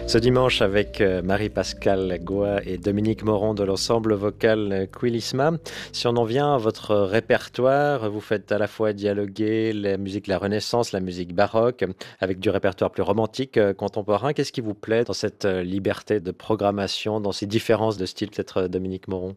Ce dimanche avec Marie-Pascale Goa et Dominique Moron de l'ensemble vocal Quilisma. Si on en vient à votre répertoire, vous faites à la fois dialoguer la musique de la Renaissance, la musique baroque, avec du répertoire plus romantique, contemporain. Qu'est-ce qui vous plaît dans cette liberté de programmation, dans ces différences de style, peut-être Dominique Moron?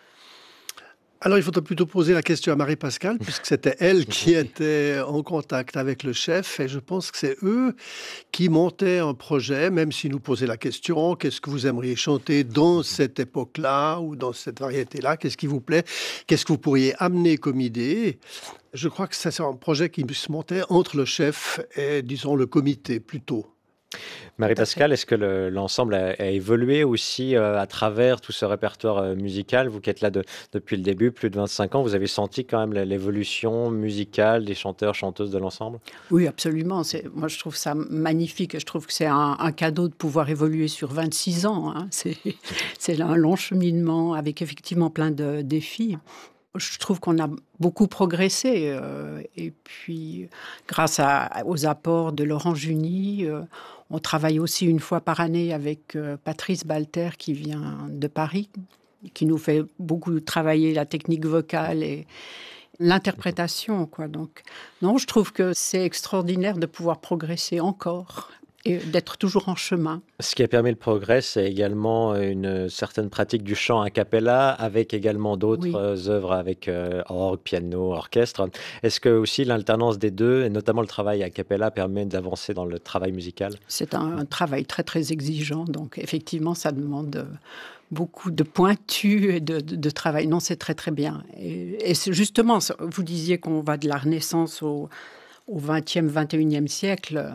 Alors, il faudrait plutôt poser la question à Marie-Pascale, puisque c'était elle qui était en contact avec le chef, et je pense que c'est eux qui montaient un projet, même s'ils nous posaient la question, qu'est-ce que vous aimeriez chanter dans cette époque-là, ou dans cette variété-là, qu'est-ce qui vous plaît, qu'est-ce que vous pourriez amener comme idée. Je crois que ça, c'est un projet qui se montait entre le chef et, disons, le comité, plutôt. Marie-Pascale, est-ce que l'ensemble a évolué aussi à travers tout ce répertoire musical? Vous qui êtes là depuis le début, plus de 25 ans, vous avez senti quand même l'évolution musicale des chanteurs, chanteuses de l'ensemble? Oui, absolument. Moi, je trouve ça magnifique. Je trouve que c'est un cadeau de pouvoir évoluer sur 26 ans. Hein. C'est un long cheminement avec effectivement plein de défis. Je trouve qu'on a beaucoup progressé. Et puis, grâce aux apports de Laurent Juni, on travaille aussi une fois par année avec Patrice Balter qui vient de Paris, qui nous fait beaucoup travailler la technique vocale et l'interprétation, quoi. Donc, non, je trouve que c'est extraordinaire de pouvoir progresser encore et d'être toujours en chemin. Ce qui a permis le progrès, c'est également une certaine pratique du chant a cappella, avec également d'autres œuvres avec orgue, piano, orchestre. Est-ce que aussi l'alternance des deux, et notamment le travail a cappella, permet d'avancer dans le travail musical? C'est un travail très, très exigeant. Donc, effectivement, ça demande beaucoup de pointu et de travail. Non, c'est très, très bien. Et c'est justement, vous disiez qu'on va de la Renaissance au XXe, XXIe siècle.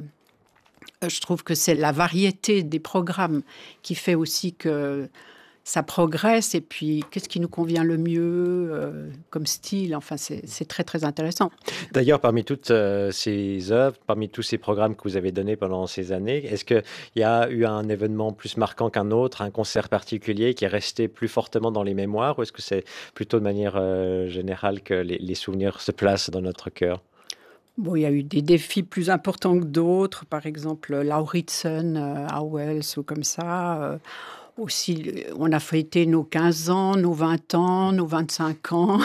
Je trouve que c'est la variété des programmes qui fait aussi que ça progresse. Et puis, qu'est-ce qui nous convient le mieux comme style? Enfin, c'est très, très intéressant. D'ailleurs, parmi toutes ces œuvres, parmi tous ces programmes que vous avez donnés pendant ces années, est-ce qu'il y a eu un événement plus marquant qu'un autre, un concert particulier qui est resté plus fortement dans les mémoires? Ou est-ce que c'est plutôt de manière générale que les souvenirs se placent dans notre cœur? Bon, il y a eu des défis plus importants que d'autres, par exemple Lauritsen à Wells ou comme ça. Aussi, on a fêté nos 15 ans, nos 20 ans, nos 25 ans.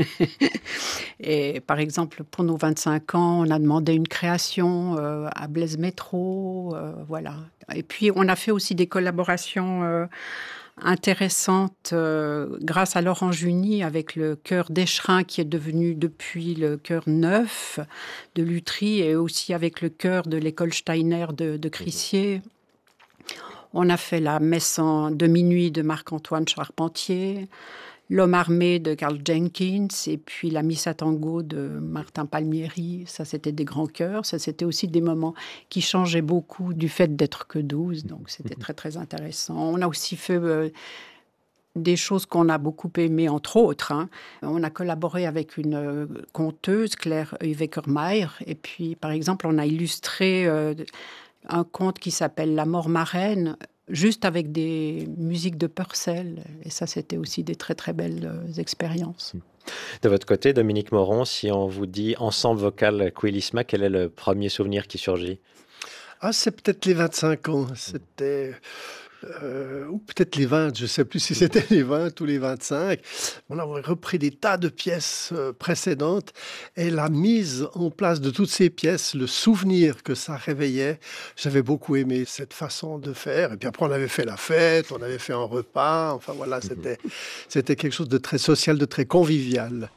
Et par exemple, pour nos 25 ans, on a demandé une création à Blaise Métro. Voilà. Et puis, on a fait aussi des collaborations intéressante grâce à Laurent Juni avec le chœur d'Eschrin qui est devenu depuis le chœur neuf de Lutry et aussi avec le chœur de l'école Steiner de Crissier. On a fait la messe de minuit de Marc-Antoine Charpentier, l'Homme armé de Karl Jenkins et puis la Missa tango de Martin Palmieri. Ça, c'était des grands chœurs. Ça, c'était aussi des moments qui changeaient beaucoup du fait d'être que 12. Donc, c'était très, très intéressant. On a aussi fait des choses qu'on a beaucoup aimées, entre autres. Hein. On a collaboré avec une conteuse, Claire Weckermeier. Et puis, par exemple, on a illustré un conte qui s'appelle La mort marraine, juste avec des musiques de Purcell. Et ça, c'était aussi des très, très belles expériences. De votre côté, Dominique Moron, si on vous dit ensemble vocal Quilisma, quel est le premier souvenir qui surgit? Ah, c'est peut-être les 25 ans. C'était... ou peut-être les 20, je ne sais plus si c'était les 20 ou les 25. On avait repris des tas de pièces précédentes et la mise en place de toutes ces pièces, le souvenir que ça réveillait, j'avais beaucoup aimé cette façon de faire. Et puis après, on avait fait la fête, on avait fait un repas. Enfin voilà, c'était quelque chose de très social, de très convivial.